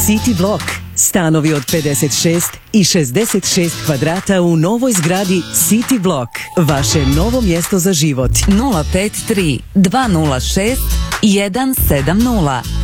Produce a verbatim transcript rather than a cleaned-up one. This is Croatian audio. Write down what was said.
City Block. Stanovi od pedeset šest i šezdeset šest kvadrata u novoj zgradi City Block. Vaše novo mjesto za život. nula pet tri dva nula šest jedan sedam nula